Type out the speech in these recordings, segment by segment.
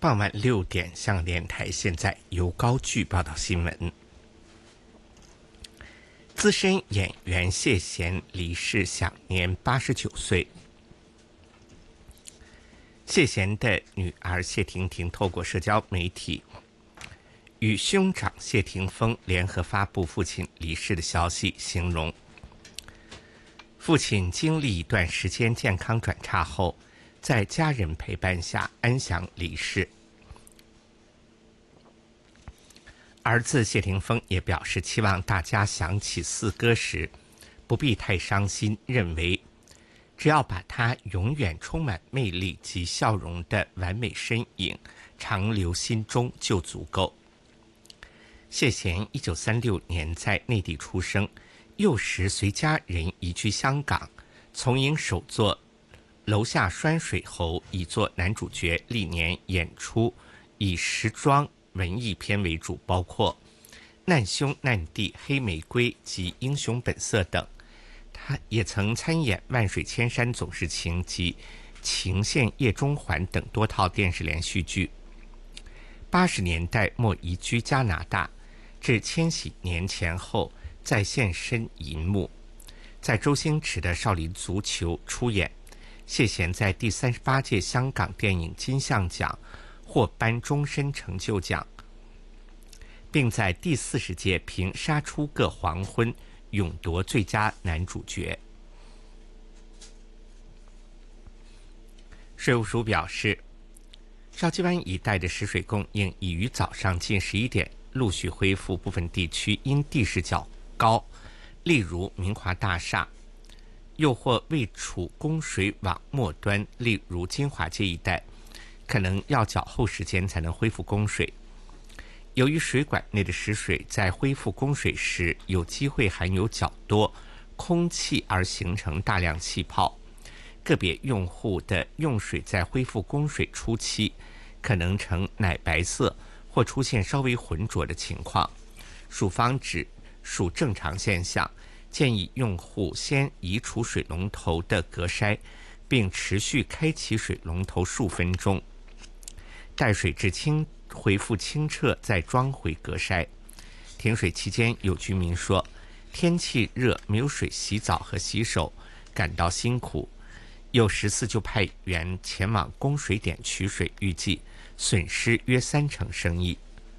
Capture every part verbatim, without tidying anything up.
傍晚六点，香港电台现在由高炬报道新闻。资深演员谢贤离世，享年八十九岁。谢贤的女儿谢婷婷透过社交媒体与兄长谢霆锋联合发布父亲离世的消息，形容父亲经历一段时间健康转差后，在家人陪伴下安详离世。儿子谢霆锋也表示，期望大家想起四哥时不必太伤心，认为只要把他永远充满魅力及笑容的完美身影长留心中就足够。谢贤一九三六年在内地出生，幼时随家人移居香港，从影首作《楼下拴水猴》以作男主角，历年演出以时装文艺片为主，包括《难兄难弟》《黑玫瑰》及《英雄本色》等。他也曾参演《万水千山总是情》及《情线夜中环》等多套电视连续剧。八十年代末移居加拿大，至千禧年前后再现身银幕，在周星驰的《少林足球》出演。谢贤在第三十八届香港电影金像奖获颁终身成就奖，并在第四十届凭《杀出个黄昏》勇夺最佳男主角。税务署表示，筲箕湾一带的食水供应已于早上近十一点陆续恢复，部分地区因地势较高，例如明华大厦，又或位处供水网末端，例如金华街一带，可能要较后时间才能恢复供水。由于水管内的食水在恢复供水时有机会含有较多空气而形成大量气泡，个别用户的用水在恢复供水初期可能呈奶白色或出现稍微浑浊的情况。署方指属正常现象，建议用户先移除水龙头的隔筛，并持续开启水龙头数分钟，待水至清恢复清澈再装回隔筛。停水期间，有居民说天气热，没有水洗澡和洗手，感到辛苦。有十四就派员前往供水点取水，预计损失约三成生意。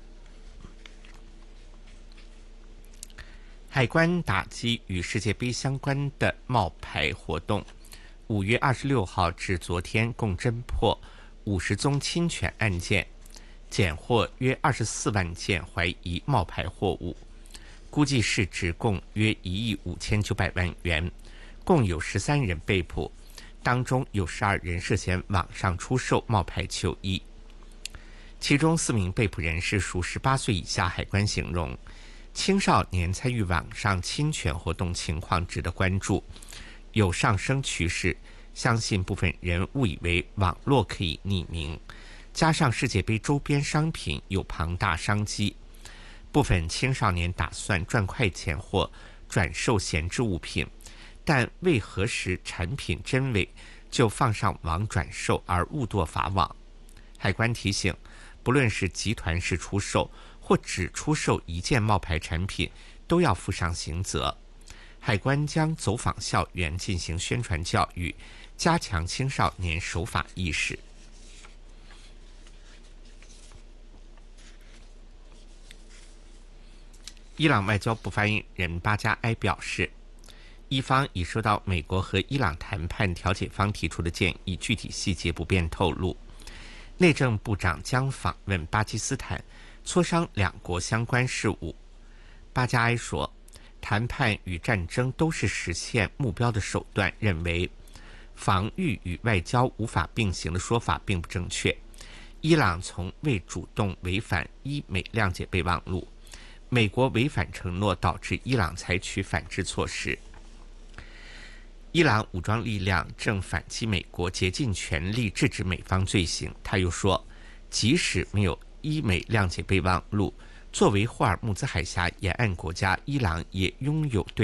海关打击与世界杯相关的冒牌活动，五月二十六号至昨天共侦破五十宗侵权案件，检获约二十四万件怀疑冒牌货物，估计市值共约一亿五千九百万元，共有十三人被捕，当中有十二人涉嫌网上出售冒牌球衣。其中四名被捕人士属十八岁以下，海关形容青少年参与网上侵权活动情况值得关注，有上升趋势，相信部分人误以为网络可以匿名，加上世界杯周边商品有庞大商机，部分青少年打算赚快钱或转售闲置物品，但未核实产品真伪就放上网转售而误堕法网。海关提醒，不论是集团式出售或只出售一件冒牌产品，都要负上刑责。海关将走访校园进行宣传教育，加强青少年守法意识。伊朗外交部发言人巴加埃表示，伊方已收到美国和伊朗谈判调解方提出的建议，具体细节不便透露。内政部长将访问巴基斯坦，磋商两国相关事务。巴加埃说，谈判与战争都是实现目标的手段，认为防御与外交无法并行的说法并不正确。伊朗从未主动违反伊美谅解备忘录，美国违反承诺导致伊朗采取反制措施。伊朗武装力量正反击美国，竭尽全力制止美方罪行。他又说，即使没有伊美谅解备忘录，作为霍尔木兹海峡沿岸国家，伊朗也拥有对